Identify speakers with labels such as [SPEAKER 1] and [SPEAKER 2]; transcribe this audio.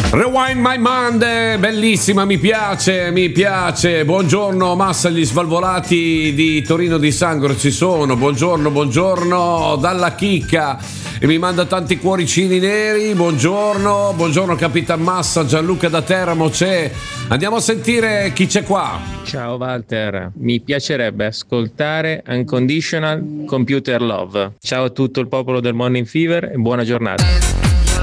[SPEAKER 1] Rewind My Monday, bellissima, mi piace. Buongiorno Massa, gli svalvolati di Torino di Sangro ci sono. Buongiorno dalla chicca e mi manda tanti cuoricini neri. Buongiorno Capitan Massa, Gianluca da Teramo c'è. Andiamo a sentire chi c'è qua.
[SPEAKER 2] Ciao Walter, mi piacerebbe ascoltare Unconditional Computer Love. Ciao a tutto il popolo del Morning Fever e buona giornata.